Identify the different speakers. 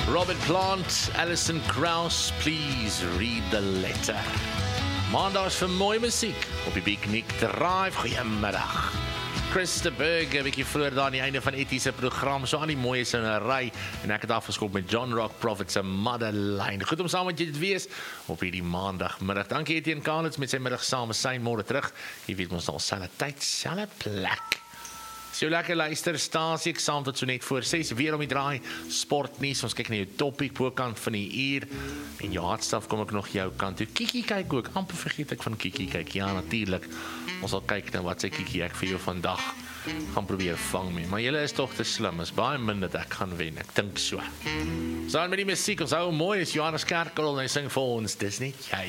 Speaker 1: Robert Plant, Alison Krauss, please read the letter. Maandag is vir mooi musiek op die Big Nick Drive. Goeiemiddag. Chris de Burg, 'n bietjie vroeër daar aan die einde van etiese program, so aan die mooies in 'n ry, en ek het afgeskop met John Rock Prophet se Motherline. Goed om saam met jy te wees op hierdie maandagmiddag. Dankie Etienne Kalitz met sy middag saam, sy môre terug. Jy weet ons al selfe tyd, selfe plek. So lekker luisterstasie, ek saam tot so net voor 6, weer om die draai, sportnuus, ons kyk na jou topic, bokant van die uur, en jou hartstaf kom ek nog jou kant toe. Kiki kyk ook, amper vergeet ek van Kiki kyk, ja natuurlijk, ons sal kyk na wat sy Kiki ek vir jou vandag gaan probeer vang mee, maar julle is toch te slim, is baie min dat ek gaan wen, ek dink so. Saam met die musiek, ons hou mooi, is Johannes Kerkel, en hy sing vir ons, dis net jy.